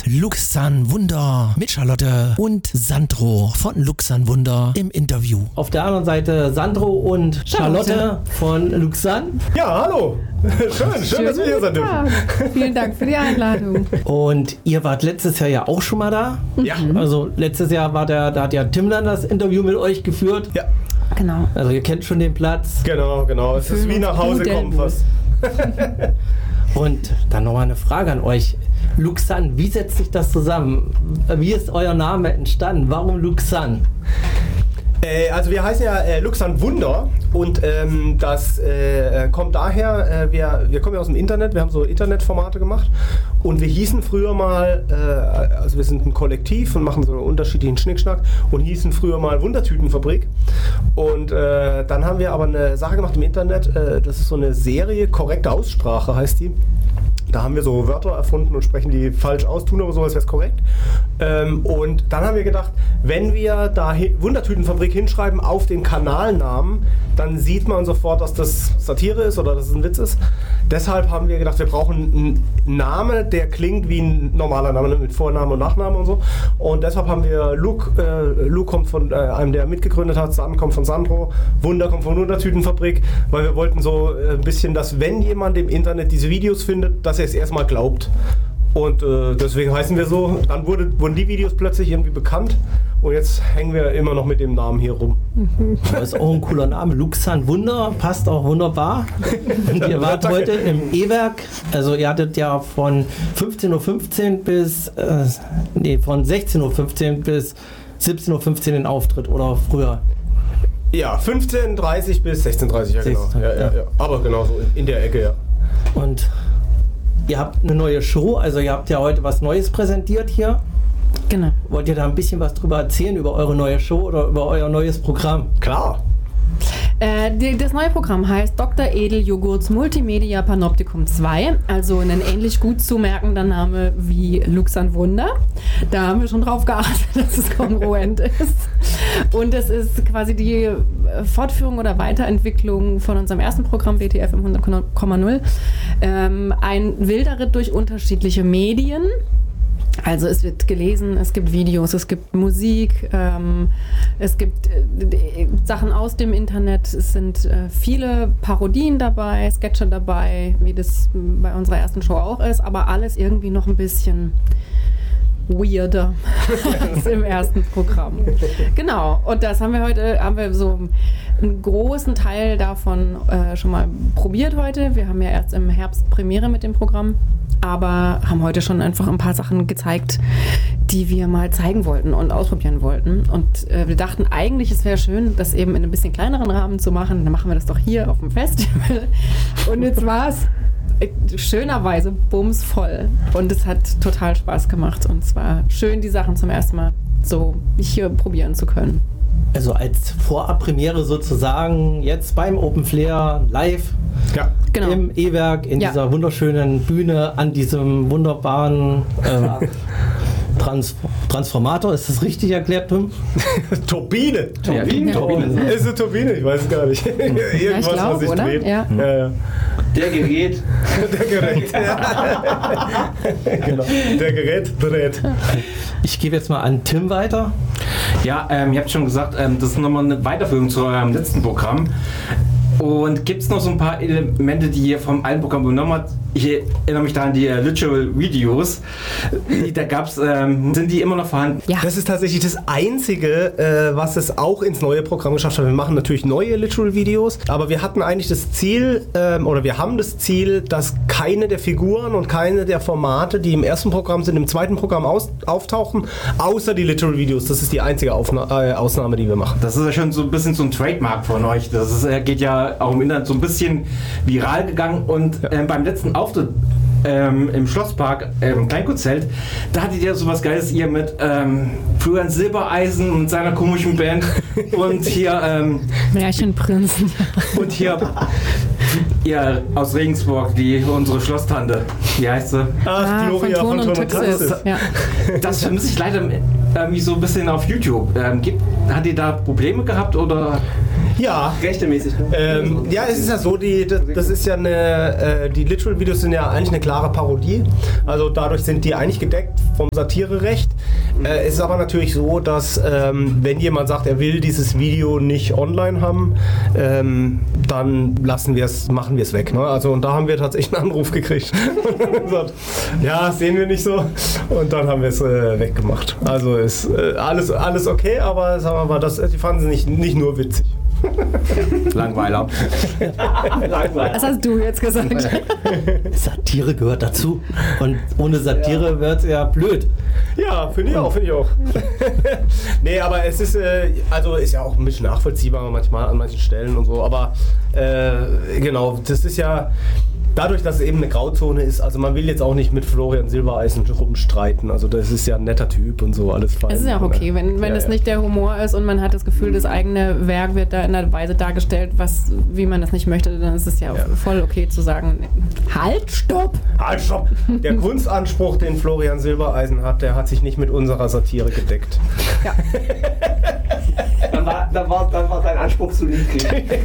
Luxan Wunder mit Charlotte und Sandro von Luxan Wunder im Interview. Auf der anderen Seite Sandro und Charlotte von Luxan. Ja, hallo. Schön, dass wir hier sind. Vielen Dank für die Einladung. Und ihr wart letztes Jahr ja auch schon mal da. Ja. Also letztes Jahr da hat ja Tim dann das Interview mit euch geführt. Ja. Genau. Also ihr kennt schon den Platz. Genau. Es ist wie nach Hause kommen fast. Und dann nochmal eine Frage an euch. Luxan, wie setzt sich das zusammen? Wie ist euer Name entstanden? Warum Luxan? Also wir heißen ja Luxan Wunder und das kommt daher, wir kommen ja aus dem Internet, wir haben so Internetformate gemacht und wir hießen früher mal, also wir sind ein Kollektiv und machen so einen unterschiedlichen Schnickschnack und hießen früher mal Wundertütenfabrik und dann haben wir aber eine Sache gemacht im Internet, das ist so eine Serie, korrekte Aussprache heißt die. Da haben wir so Wörter erfunden und sprechen die falsch aus, tun aber so, als wäre es korrekt. Und dann haben wir gedacht, wenn wir da Wundertütenfabrik hinschreiben auf den Kanalnamen, dann sieht man sofort, dass das Satire ist oder dass es ein Witz ist. Deshalb haben wir gedacht, wir brauchen einen Namen, der klingt wie ein normaler Name mit Vorname und Nachname und so. Und deshalb haben wir Luke kommt von einem, der mitgegründet hat, San kommt von Sandro, Wunder kommt von Wundertütenfabrik, weil wir wollten so ein bisschen, dass wenn jemand im Internet diese Videos findet, dass er es erstmal glaubt. Und deswegen heißen wir so. Dann wurden die Videos plötzlich irgendwie bekannt und jetzt hängen wir immer noch mit dem Namen hier rum. Das ist auch ein cooler Name. Luxan Wunder passt auch wunderbar. Und ihr wart heute im E-Werk. Also ihr hattet ja von 15:15 Uhr bis von 16:15 Uhr bis 17:15 Uhr den Auftritt oder früher. Ja, 15:30 bis 16:30, ja genau. Ja. Aber genau so in der Ecke, ja. Und ihr habt eine neue Show, also ihr habt ja heute was Neues präsentiert hier. Genau. Wollt ihr da ein bisschen was drüber erzählen, über eure neue Show oder über euer neues Programm? Klar. Das neue Programm heißt Dr. Edeljoghurts Multimedia Panoptikum 2, also ein ähnlich gut zu merkender Name wie Luxan Wunder. Da haben wir schon drauf geachtet, dass es kongruent ist. Und es ist quasi die Fortführung oder Weiterentwicklung von unserem ersten Programm WTF im 100,0. Ein wilder Ritt durch unterschiedliche Medien. Also es wird gelesen, es gibt Videos, es gibt Musik, es gibt Sachen aus dem Internet, es sind viele Parodien dabei, Sketche dabei, wie das bei unserer ersten Show auch ist, aber alles irgendwie noch ein bisschen weirder als im ersten Programm. Genau, und das haben wir so einen großen Teil davon schon mal probiert heute. Wir haben ja erst im Herbst Premiere mit dem Programm, aber haben heute schon einfach ein paar Sachen gezeigt, die wir mal zeigen wollten und ausprobieren wollten. Und wir dachten eigentlich, es wäre schön, das eben in einem bisschen kleineren Rahmen zu machen. Dann machen wir das doch hier auf dem Festival. Und jetzt war es schönerweise bumsvoll. Und es hat total Spaß gemacht. Und es war schön, die Sachen zum ersten Mal so hier probieren zu können. Also als Vorabpremiere sozusagen jetzt beim Open Flair live genau. Im E-Werk in dieser wunderschönen Bühne an diesem wunderbaren Transformator. Ist das richtig erklärt, Tim? Turbine. Turbine. Ist eine Turbine? Ich weiß es gar nicht. Irgendwas, ich glaub, was sich oder? dreht. Ja. Der Gerät. Genau. Der Gerät dreht. Ich gebe jetzt mal an Tim weiter. Ja, ihr habt schon gesagt, das ist nochmal eine Weiterführung zu eurem letzten Programm. Und gibt es noch so ein paar Elemente, die ihr vom alten Programm übernommen habt? Ich erinnere mich da an die Literal Videos. Da gab's, sind die immer noch vorhanden? Ja. Das ist tatsächlich das Einzige, was es auch ins neue Programm geschafft hat. Wir machen natürlich neue Literal Videos, aber wir hatten eigentlich das Ziel, oder wir haben das Ziel, dass keine der Figuren und keine der Formate, die im ersten Programm sind, im zweiten Programm auftauchen, außer die Literal Videos. Das ist die einzige Ausnahme, die wir machen. Das ist ja schon so ein bisschen so ein Trademark von euch. Das ist, geht ja auch im Internet so ein bisschen viral gegangen und beim letzten Auftritt im Schlosspark, im Kleinkurzelt, da hattet ihr sowas Geiles, ihr mit Florian Silbereisen und seiner komischen Band und hier Märchenprinzen. und hier ihr aus Regensburg, unsere Schlosstante, wie heißt sie? Ach, Gloria von Ton und Taxis. Ja. Das vermisse ich leider irgendwie so ein bisschen auf YouTube. Hat ihr da Probleme gehabt oder? Ja. Rechtmäßig. Ne? Ja, es ist ja so, das ist ja die Literal-Videos sind ja eigentlich eine klare Parodie. Also dadurch sind die eigentlich gedeckt vom Satirerecht. Es ist aber natürlich so, dass wenn jemand sagt, er will dieses Video nicht online haben, dann machen wir es weg. Ne? Also und da haben wir tatsächlich einen Anruf gekriegt. Und gesagt, ja, sehen wir nicht so. Und dann haben wir es weggemacht. Also ist alles okay, aber sagen wir mal, die fanden sie nicht nur witzig. Langweiler. Was hast du jetzt gesagt? Satire gehört dazu. Und ohne Satire wird es ja blöd. Ja, finde ich auch. Nee, aber es ist, ist ja auch ein bisschen nachvollziehbar manchmal an manchen Stellen und so. Aber genau, das ist ja dadurch, dass es eben eine Grauzone ist, also man will jetzt auch nicht mit Florian Silbereisen rumstreiten, also das ist ja ein netter Typ und so, alles fein. Es ist ja auch okay, wenn das nicht der Humor ist und man hat das Gefühl, das eigene Werk wird da in einer Weise dargestellt, wie man das nicht möchte, dann ist es ja voll okay zu sagen, halt, stopp! Halt, stopp! Der Kunstanspruch, den Florian Silbereisen hat, der hat sich nicht mit unserer Satire gedeckt. Ja. Dann war dein Anspruch zu niedrig.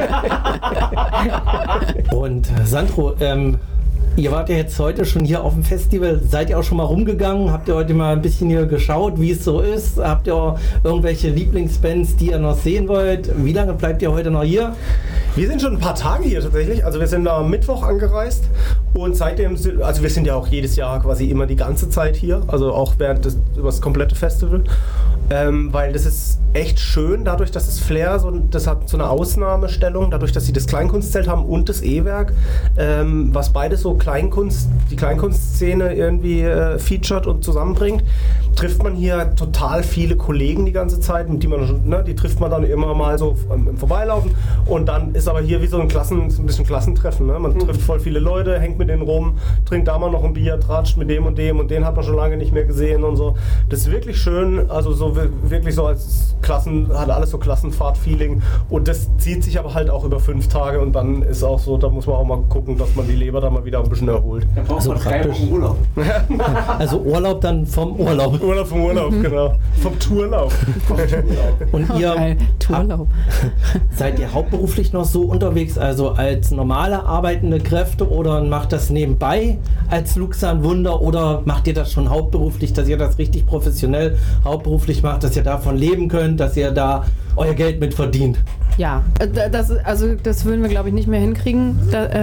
Und Sandro, ihr wart ja jetzt heute schon hier auf dem Festival. Seid ihr auch schon mal rumgegangen? Habt ihr heute mal ein bisschen hier geschaut, wie es so ist? Habt ihr auch irgendwelche Lieblingsbands, die ihr noch sehen wollt? Wie lange bleibt ihr heute noch hier? Wir sind schon ein paar Tage hier tatsächlich. Also wir sind am Mittwoch angereist und seitdem, also wir sind ja auch jedes Jahr quasi immer die ganze Zeit hier, also auch über das komplette Festival. Weil das ist echt schön, dadurch, dass das Flair, das hat so eine Ausnahmestellung, dadurch, dass sie das Kleinkunstzelt haben und das E-Werk, was beides so die Kleinkunstszene irgendwie featured und zusammenbringt, trifft man hier total viele Kollegen die ganze Zeit, mit die trifft man dann immer mal so im Vorbeilaufen und dann ist aber hier wie so ein bisschen Klassentreffen. Ne? Man trifft voll viele Leute, hängt mit denen rum, trinkt da mal noch ein Bier, tratscht mit dem und den hat man schon lange nicht mehr gesehen und so. Das ist wirklich schön, also so wirklich so als hat alles so Klassenfahrt-Feeling und das zieht sich aber halt auch über 5 Tage und dann ist auch so, da muss man auch mal gucken, dass man die Leber da mal wieder ein bisschen erholt. Dann braucht man 3 Wochen Urlaub. Also Urlaub dann vom Urlaub. Urlaub vom Urlaub, genau. Vom Tourlaub. Und ihr Tourlaub. Seid ihr hauptberuflich noch so unterwegs, also als normale arbeitende Kräfte oder macht das nebenbei als Luxan Wunder oder macht ihr das schon hauptberuflich, dass ihr das richtig professionell hauptberuflich macht, dass ihr davon leben könnt, dass ihr da euer Geld mit verdient? Ja. Das würden wir, glaube ich, nicht mehr hinkriegen,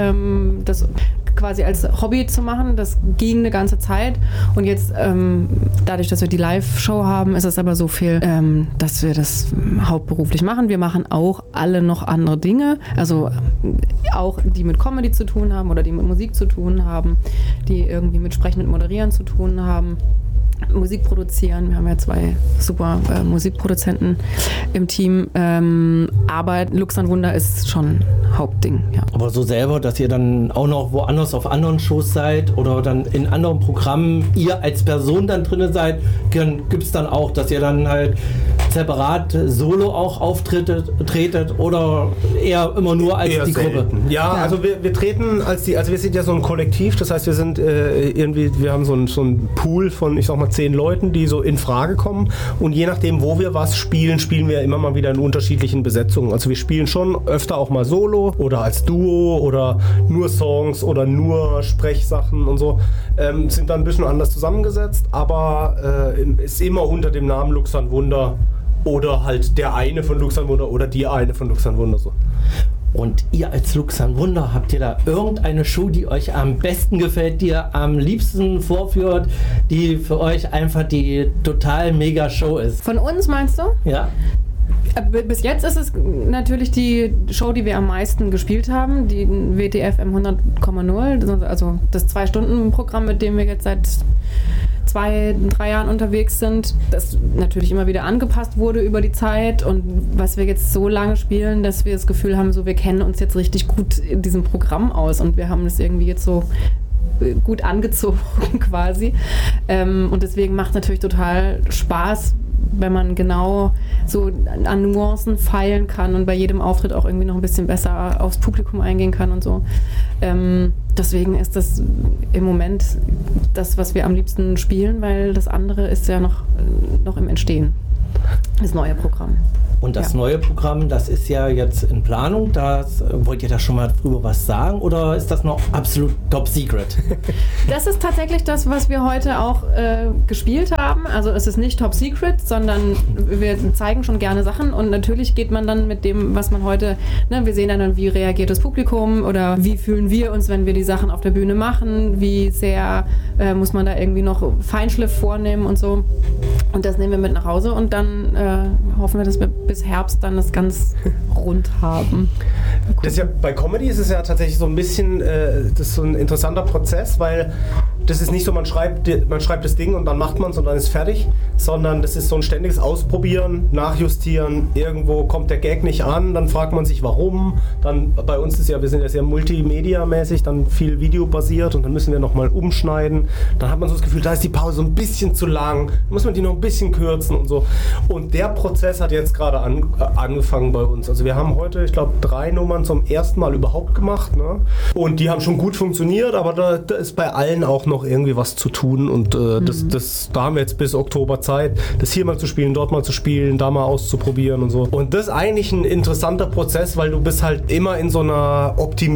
das quasi als Hobby zu machen. Das ging eine ganze Zeit und jetzt dadurch, dass wir die Live-Show haben, ist es aber so viel, dass wir das hauptberuflich machen. Wir machen auch alle noch andere Dinge, also auch die mit Comedy zu tun haben oder die mit Musik zu tun haben, die irgendwie mit Sprechen, mit Moderieren zu tun haben. Musik produzieren. Wir haben ja 2 super Musikproduzenten im Team. Aber Luxan Wunder ist schon Hauptding. Ja. Aber so selber, dass ihr dann auch noch woanders auf anderen Shows seid oder dann in anderen Programmen ihr als Person dann drin seid, gibt es dann auch, dass ihr dann halt separat solo auch tretet oder eher immer nur als die selten. Gruppe? Ja, also wir treten also wir sind ja so ein Kollektiv, das heißt wir sind wir haben so einen Pool von, ich sag mal, 10 Leuten, die so in Frage kommen und je nachdem, wo wir was spielen wir immer mal wieder in unterschiedlichen Besetzungen. Also wir spielen schon öfter auch mal solo oder als Duo oder nur Songs oder nur Sprechsachen und so, sind dann ein bisschen anders zusammengesetzt, aber ist immer unter dem Namen Luxan Wunder oder halt der eine von Luxan Wunder oder die eine von Luxan Wunder so. Und ihr als Luxan Wunder, habt ihr da irgendeine Show, die euch am besten gefällt, die ihr am liebsten vorführt, die für euch einfach die total mega Show ist? Von uns meinst du? Ja. Bis jetzt ist es natürlich die Show, die wir am meisten gespielt haben, die WTF M100,0, also das 2-Stunden-Programm, mit dem wir jetzt seit 2-3 Jahren unterwegs sind, das natürlich immer wieder angepasst wurde über die Zeit und was wir jetzt so lange spielen, dass wir das Gefühl haben, so wir kennen uns jetzt richtig gut in diesem Programm aus und wir haben das irgendwie jetzt so gut angezogen quasi und deswegen macht es natürlich total Spaß, wenn man genau so an Nuancen feilen kann und bei jedem Auftritt auch irgendwie noch ein bisschen besser aufs Publikum eingehen kann und so. Deswegen ist das im Moment das, was wir am liebsten spielen, weil das andere ist ja noch im Entstehen. Das neue Programm. Und das neue Programm, das ist ja jetzt in Planung. Wollt ihr da schon mal drüber was sagen oder ist das noch absolut top secret? Das ist tatsächlich das, was wir heute auch gespielt haben. Also es ist nicht top secret, sondern wir zeigen schon gerne Sachen und natürlich geht man dann mit dem, was man heute, wir sehen dann, wie reagiert das Publikum oder wie fühlen wir uns, wenn wir die Sachen auf der Bühne machen, wie sehr muss man da irgendwie noch Feinschliff vornehmen und so. Und das nehmen wir mit nach Hause und dann hoffen wir, dass wir bis Herbst dann das ganz rund haben. Das ist ja, bei Comedy ist es ja tatsächlich so ein bisschen, das ist so ein interessanter Prozess, weil das ist nicht so, man schreibt das Ding und dann macht man es und dann ist fertig, sondern das ist so ein ständiges Ausprobieren, Nachjustieren, irgendwo kommt der Gag nicht an, dann fragt man sich warum, dann bei uns ist ja, wir sind ja sehr multimedia-mäßig, dann viel videobasiert und dann müssen wir nochmal umschneiden, dann hat man so das Gefühl, da ist die Pause so ein bisschen zu lang, dann muss man die noch ein bisschen kürzen und so und der Prozess hat jetzt gerade angefangen bei uns, also wir haben heute, ich glaube, 3 Nummern zum ersten Mal überhaupt gemacht, ne? Und die haben schon gut funktioniert, aber da ist bei allen auch noch irgendwie was zu tun und da haben wir jetzt bis Oktober Zeit, das hier mal zu spielen, dort mal zu spielen, da mal auszuprobieren und so. Und das ist eigentlich ein interessanter Prozess, weil du bist halt immer in so einem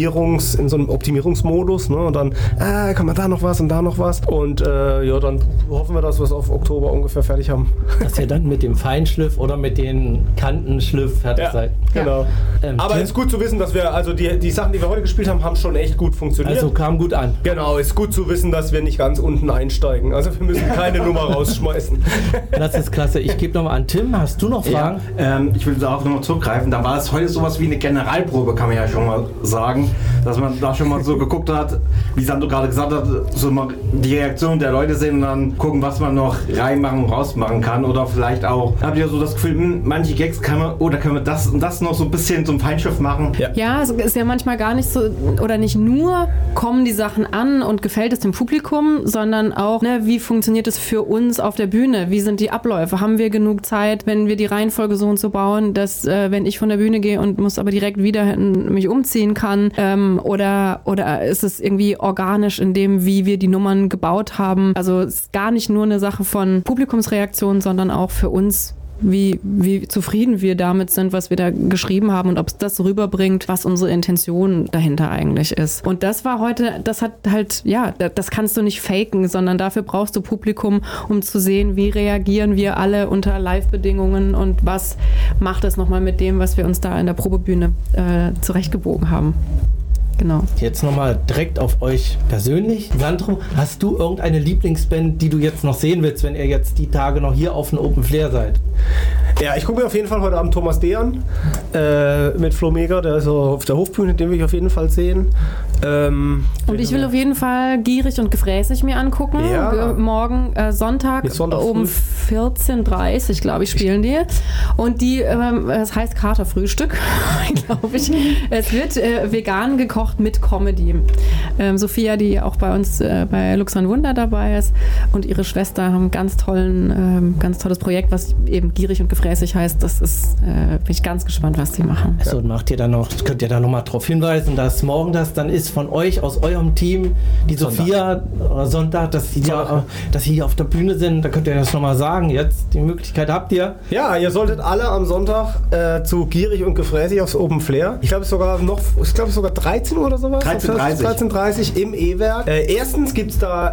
Optimierungsmodus, ne? Und dann, kann man da noch was und da noch was und dann hoffen wir, dass wir es auf Oktober ungefähr fertig haben. Dass ihr dann mit dem Feinschliff oder mit den Kantenschliff fertig seid. Genau. Aber es ist gut zu wissen, dass wir, also die Sachen, die wir heute gespielt haben, haben schon echt gut funktioniert. Also kam gut an. Genau, ist gut zu wissen, dass wir nicht ganz unten einsteigen. Also wir müssen keine Nummer rausschmeißen. Das ist klasse. Ich gebe nochmal an Tim. Hast du noch Fragen? Ja, ich will darauf nochmal zurückgreifen. Da war es heute sowas wie eine Generalprobe, kann man ja schon mal sagen. Dass man da schon mal so geguckt hat, wie Sandro gerade gesagt hat, so mal die Reaktion der Leute sehen und dann gucken, was man noch reinmachen und rausmachen kann. Oder vielleicht auch, habt ihr so das Gefühl, manche Gags können wir das und das noch so ein bisschen zum Feinschliff machen? Ja, es ist ja manchmal gar nicht so, oder nicht nur kommen die Sachen an und gefällt es dem Publikum, sondern auch, wie funktioniert es für uns auf der Bühne? Wie sind die Abläufe? Haben wir genug Zeit, wenn wir die Reihenfolge so und so bauen, dass wenn ich von der Bühne gehe und muss aber direkt wieder mich umziehen kann? Oder ist es irgendwie organisch in dem, wie wir die Nummern gebaut haben? Also es ist gar nicht nur eine Sache von Publikumsreaktion, sondern auch für uns, wie zufrieden wir damit sind, was wir da geschrieben haben und ob es das rüberbringt, was unsere Intention dahinter eigentlich ist. Und das war heute, das hat halt, das kannst du nicht faken, sondern dafür brauchst du Publikum, um zu sehen, wie reagieren wir alle unter Live-Bedingungen und was macht es nochmal mit dem, was wir uns da in der Probebühne zurechtgebogen haben. Genau. Jetzt nochmal direkt auf euch persönlich. Sandro, hast du irgendeine Lieblingsband, die du jetzt noch sehen willst, wenn ihr jetzt die Tage noch hier auf dem Open Flair seid? Ja, ich gucke mir auf jeden Fall heute Abend Thomas D. an, mit Flo Mega, der ist so auf der Hofbühne, den will ich auf jeden Fall sehen. Und ich will auf jeden Fall Gierig und Gefräßig mir angucken. Ja. Sonntag um 14:30 Uhr, glaube ich, spielen die. Und es heißt Katerfrühstück, glaube ich. Es wird vegan gekocht mit Comedy. Sophia, die auch bei uns bei Luxan Wunder dabei ist, und ihre Schwester haben ein ganz tolles Projekt, was eben Gierig und Gefräßig heißt. Das ist, bin ich ganz gespannt, was die machen. Also könnt ihr da noch mal drauf hinweisen, dass morgen das dann ist von euch, aus eurem Team, die Sophia Sonntag, dass sie hier auf der Bühne sind. Da könnt ihr das nochmal sagen. Jetzt die Möglichkeit habt ihr. Ja, ihr solltet alle am Sonntag zu Gierig und Gefräßig aufs Open Flair. Ich glaube sogar 13 Uhr oder sowas. 13:30 im E-Werk. Erstens gibt es da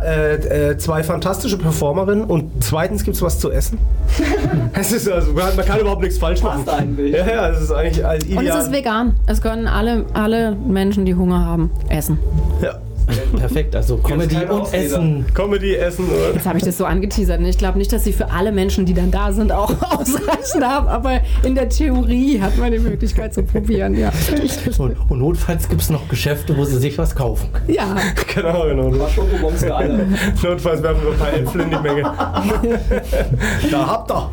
2 fantastische Performerinnen und zweitens gibt es was zu essen. Es ist also, man kann überhaupt nichts falsch machen. Ja, es ist eigentlich ideal. Und es ist vegan. Es können alle Menschen, die Hunger haben, essen. Ja. Perfekt, also Comedy und Essen. Comedy, Essen. Jetzt habe ich das so angeteasert. Und ich glaube nicht, dass sie für alle Menschen, die dann da sind, auch ausreichend haben. Aber in der Theorie hat man die Möglichkeit zu probieren, ja. Und notfalls gibt es noch Geschäfte, wo sie sich was kaufen. Ja. Genau. Schokobons für alle. Notfalls werfen wir ein paar Äpfel in die Menge. Da habt ihr.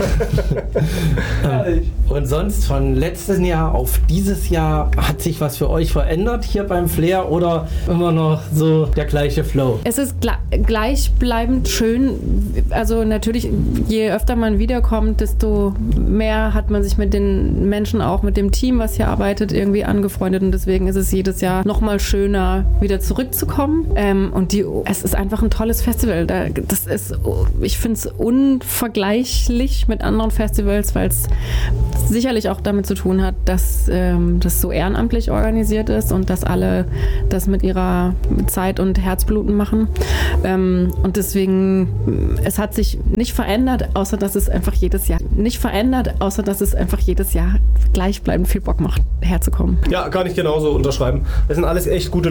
Und sonst von letzten Jahr auf dieses Jahr hat sich was für euch verändert hier beim Flair oder immer noch noch so der gleiche Flow? Es ist gleichbleibend schön. Also natürlich, je öfter man wiederkommt, desto mehr hat man sich mit den Menschen, auch mit dem Team, was hier arbeitet, irgendwie angefreundet. Und deswegen ist es jedes Jahr nochmal schöner, wieder zurückzukommen. Es ist einfach ein tolles Festival. Ich finde es unvergleichlich mit anderen Festivals, weil es sicherlich auch damit zu tun hat, dass das so ehrenamtlich organisiert ist und dass alle das mit ihrer Zeit und Herzbluten machen. Und deswegen, es hat sich nicht verändert, außer dass es einfach jedes Jahr gleichbleibend viel Bock macht, herzukommen. Ja, kann ich genauso unterschreiben. Das sind alles echt gute